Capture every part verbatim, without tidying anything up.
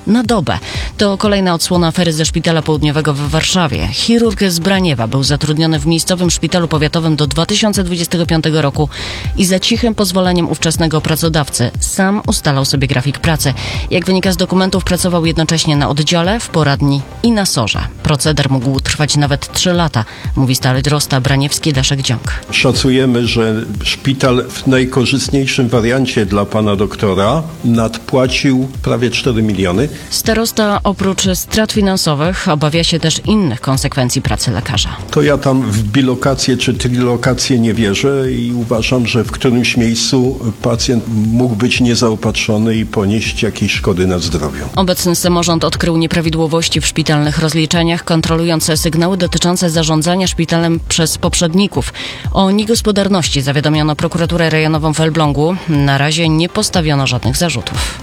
na dobę. To kolejna odsłona afery ze Szpitala Południowego w Warszawie. Chirurg z Braniewa był zatrudniony w miejscowym szpitalu powiatowym do dwa tysiące dwudziestego piątego roku i za cichym pozwoleniem ówczesnego pracodawcy sam ustalał sobie grafik pracy. Jak wynika z dokumentów, pracował jednocześnie na oddziale, w poradni i na sorze. Proceder mógł trwać nawet trzy lata, mówi starosta braniewski Leszek Dziąg. Szacujemy, że szpital w najkorzystniejszym wariancie dla pana doktora nadpłacił prawie cztery miliony. Starosta oprócz strat finansowych obawia się też innych konsekwencji pracy lekarza. To ja tam w bilokację czy trilokację nie wierzę i uważam, że w którymś miejscu pacjent mógł być niezaopatrzony i ponieść jakieś szkody na zdrowiu. Obecny samorząd odkrył nieprawidłowości w szpitalnych rozliczeniach, kontrolując sygnały dotyczące zarządzania szpitalem przez poprzedników. O niegospodarności zawiadomiono prokuraturę rejonową w Elblągu. Na razie nie postawiono żadnych zarzutów.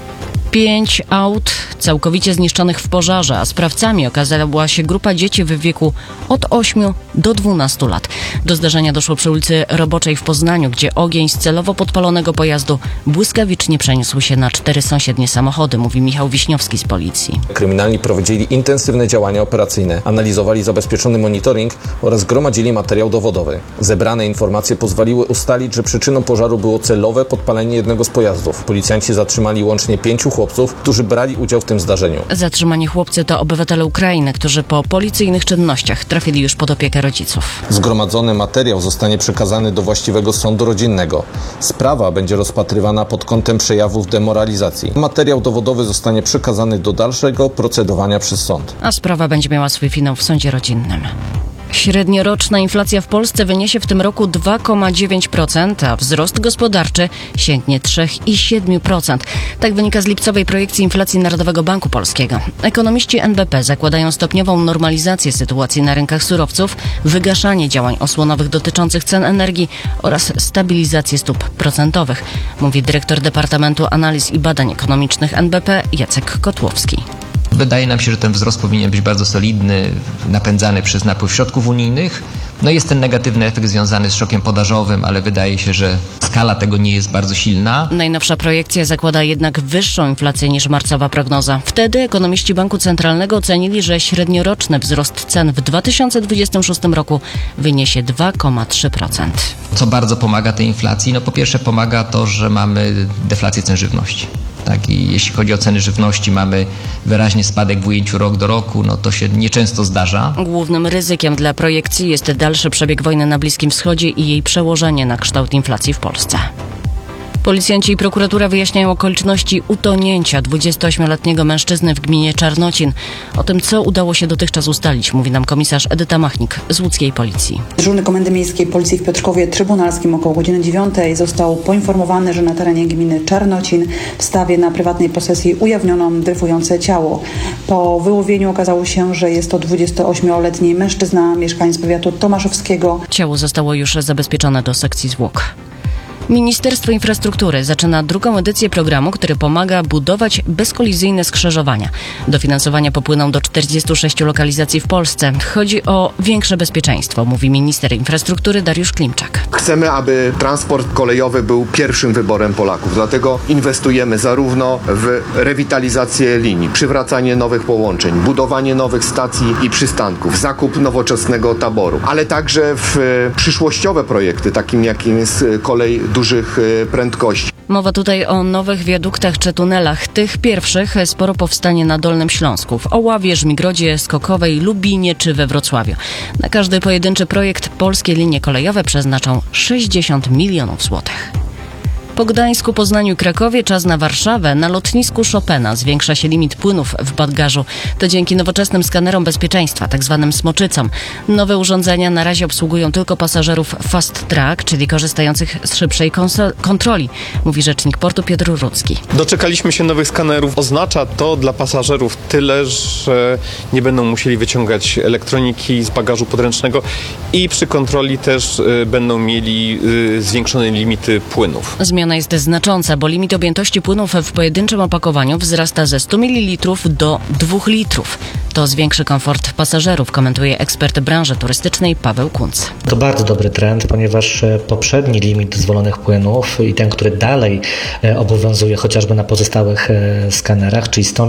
Pięć aut całkowicie zniszczonych w pożarze, a sprawcami okazała się grupa dzieci w wieku od ośmiu do dwunastu lat. Do zdarzenia doszło przy ulicy Roboczej w Poznaniu, gdzie ogień z celowo podpalonego pojazdu błyskawicznie przeniósł się na cztery sąsiednie samochody, mówi Michał Wiśniowski z policji. Kryminalni prowadzili intensywne działania operacyjne, analizowali zabezpieczony monitoring oraz gromadzili materiał dowodowy. Zebrane informacje pozwoliły ustalić, że przyczyną pożaru było celowe podpalenie jednego z pojazdów. Policjanci zatrzymali łącznie pięciu chłopców, którzy brali udział w tym zdarzeniu. Zatrzymani chłopcy to obywatele Ukrainy, którzy po policyjnych czynnościach trafili już pod opiekę rodziców. Zgromadzony materiał zostanie przekazany do właściwego sądu rodzinnego. Sprawa będzie rozpatrywana pod kątem przejawów demoralizacji. Materiał dowodowy zostanie przekazany do dalszego procedowania przez sąd. A sprawa będzie miała swój finał w sądzie rodzinnym. Średnioroczna inflacja w Polsce wyniesie w tym roku dwa przecinek dziewięć procent, a wzrost gospodarczy sięgnie trzy przecinek siedem procent. Tak wynika z lipcowej projekcji inflacji Narodowego Banku Polskiego. Ekonomiści N B P zakładają stopniową normalizację sytuacji na rynkach surowców, wygaszanie działań osłonowych dotyczących cen energii oraz stabilizację stóp procentowych, mówi dyrektor Departamentu Analiz i Badań Ekonomicznych N B P Jacek Kotłowski. Wydaje nam się, że ten wzrost powinien być bardzo solidny, napędzany przez napływ środków unijnych. No jest ten negatywny efekt związany z szokiem podażowym, ale wydaje się, że skala tego nie jest bardzo silna. Najnowsza projekcja zakłada jednak wyższą inflację niż marcowa prognoza. Wtedy ekonomiści Banku Centralnego ocenili, że średnioroczny wzrost cen w dwa tysiące dwudziestym szóstym roku wyniesie dwa przecinek trzy procent. Co bardzo pomaga tej inflacji? No po pierwsze pomaga to, że mamy deflację cen żywności. Tak, i jeśli chodzi o ceny żywności, mamy wyraźnie spadek w ujęciu rok do roku, no to się nieczęsto zdarza. Głównym ryzykiem dla projekcji jest dalszy przebieg wojny na Bliskim Wschodzie i jej przełożenie na kształt inflacji w Polsce. Policjanci i prokuratura wyjaśniają okoliczności utonięcia dwudziestoośmioletniego mężczyzny w gminie Czarnocin. O tym, co udało się dotychczas ustalić, mówi nam komisarz Edyta Machnik z łódzkiej policji. Dyżurny Komendy Miejskiej Policji w Piotrkowie Trybunalskim około godziny dziewiątej został poinformowany, że na terenie gminy Czarnocin w stawie na prywatnej posesji ujawniono dryfujące ciało. Po wyłowieniu okazało się, że jest to dwudziestoośmioletni mężczyzna, mieszkaniec powiatu tomaszowskiego. Ciało zostało już zabezpieczone do sekcji zwłok. Ministerstwo Infrastruktury zaczyna drugą edycję programu, który pomaga budować bezkolizyjne skrzyżowania. Dofinansowania popłyną do czterdziestu sześciu lokalizacji w Polsce. Chodzi o większe bezpieczeństwo, mówi minister infrastruktury Dariusz Klimczak. Chcemy, aby transport kolejowy był pierwszym wyborem Polaków. Dlatego inwestujemy zarówno w rewitalizację linii, przywracanie nowych połączeń, budowanie nowych stacji i przystanków, zakup nowoczesnego taboru, ale także w przyszłościowe projekty, takim jakim jest kolej dużych prędkości. Mowa tutaj o nowych wiaduktach czy tunelach. Tych pierwszych sporo powstanie na Dolnym Śląsku, w Oławie, Żmigrodzie, Skokowej, Lubinie czy we Wrocławiu. Na każdy pojedynczy projekt polskie linie kolejowe przeznaczą sześćdziesiąt milionów złotych. Po Gdańsku, Poznaniu i Krakowie czas na Warszawę. Na lotnisku Chopina zwiększa się limit płynów w bagażu. To dzięki nowoczesnym skanerom bezpieczeństwa, tak zwanym smoczycom. Nowe urządzenia na razie obsługują tylko pasażerów fast track, czyli korzystających z szybszej konso- kontroli, mówi rzecznik portu Piotr Rudzki. Doczekaliśmy się nowych skanerów. Oznacza to dla pasażerów tyle, że nie będą musieli wyciągać elektroniki z bagażu podręcznego i przy kontroli też y, będą mieli y, zwiększone limity płynów. Zmiana jest znacząca, bo limit objętości płynów w pojedynczym opakowaniu wzrasta ze stu mililitrów do dwóch litrów. To zwiększy komfort pasażerów, komentuje ekspert branży turystycznej Paweł Kunc. To bardzo dobry trend, ponieważ poprzedni limit dozwolonych płynów i ten, który dalej obowiązuje chociażby na pozostałych skanerach, czyli sto